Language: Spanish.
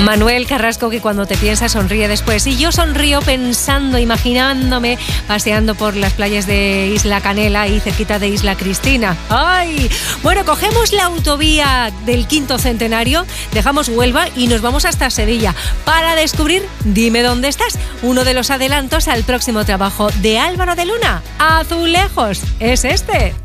Manuel Carrasco, que cuando te piensa sonríe después. Y yo sonrío pensando, imaginándome, paseando por las playas de Isla Canela y cerquita de Isla Cristina. ¡Ay! Bueno, cogemos la autovía del 5º centenario, dejamos Huelva y nos vamos hasta Sevilla para descubrir Dime dónde estás, uno de los adelantos al próximo trabajo de Álvaro de Luna. Azulejos, es este.